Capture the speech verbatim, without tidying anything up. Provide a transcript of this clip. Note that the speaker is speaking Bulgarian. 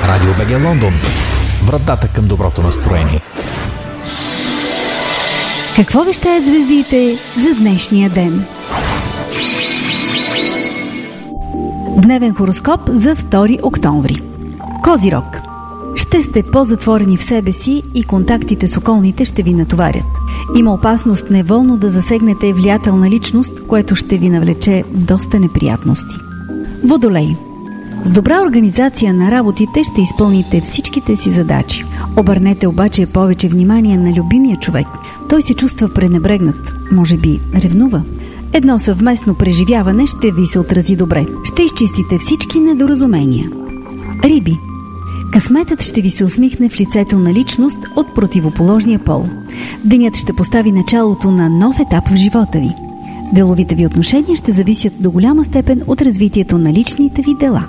Радио БГ Лондон. Вратата към доброто настроение. Какво вещаят звездите за днешния ден? Дневен хороскоп за втори октомври. Козирог. Ще сте по-затворени в себе си и контактите с околните ще ви натоварят. Има опасност неволно да засегнете влиятелна личност, което ще ви навлече доста неприятности. Водолей. С добра организация на работите ще изпълните всичките си задачи. Обърнете обаче повече внимание на любимия човек. Той се чувства пренебрегнат, може би ревнува. Едно съвместно преживяване ще ви се отрази добре. Ще изчистите всички недоразумения. Риби. Късметът ще ви се усмихне в лицето на личност от противоположния пол. Денят ще постави началото на нов етап в живота ви. Деловите ви отношения ще зависят до голяма степен от развитието на личните ви дела.